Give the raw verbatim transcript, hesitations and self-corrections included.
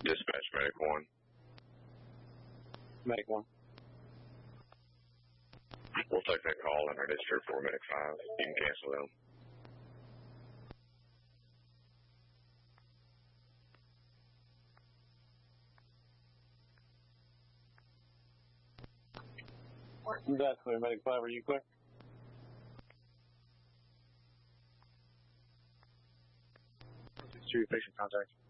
Dispatch, Medic one. Medic one. We'll take that call in our district for Medic five. You can cancel them. That's clear. Medic five, are you clear? Two patient contact.